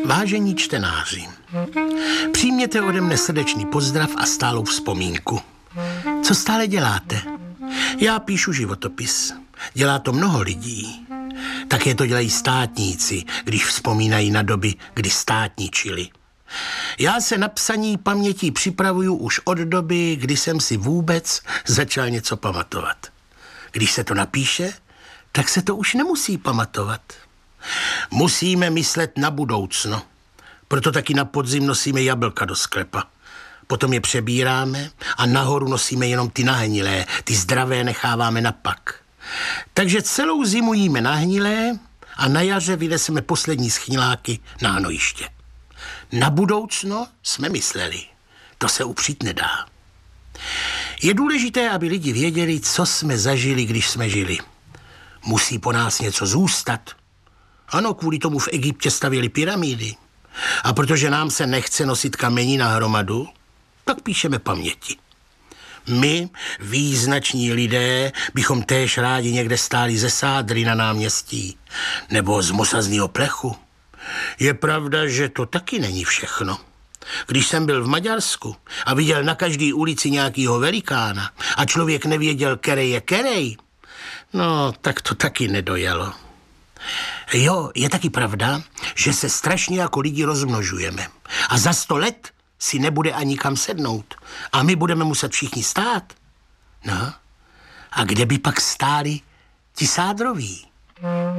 Vážení čtenáři, přijměte ode mne srdečný pozdrav a stálou vzpomínku. Co stále děláte? Já píšu životopis. Dělá to mnoho lidí. Také to dělají státníci, když vzpomínají na doby, kdy státničili. Já se na psaní pamětí připravuju už od doby, kdy jsem si vůbec začal něco pamatovat. Když se to napíše, tak se to už nemusí pamatovat. Musíme myslet na budoucno. Proto taky na podzim nosíme jablka do sklepa. Potom je přebíráme a nahoru nosíme jenom ty nahnilé, ty zdravé necháváme na pak. Takže celou zimu jíme nahnilé a na jaře vyneseme poslední schniláky na hnojiště. Na budoucno jsme mysleli. To se upřít nedá. Je důležité, aby lidi věděli, co jsme zažili, když jsme žili. Musí po nás něco zůstat. Ano, kvůli tomu v Egyptě stavěli pyramidy. A protože nám se nechce nosit kamení na hromadu, tak píšeme paměti. My, význační lidé, bychom též rádi někde stáli ze sádry na náměstí nebo z mosazného plechu. Je pravda, že to taky není všechno. Když jsem byl v Maďarsku a viděl na každé ulici nějakýho velikána a člověk nevěděl, kerej je kerej, no, tak to taky nedojelo. Jo, je taky pravda, že se strašně jako lidi rozmnožujeme. A za 100 let si nebude ani kam sednout. A my budeme muset všichni stát. No, a kde by pak stáli ti sádroví?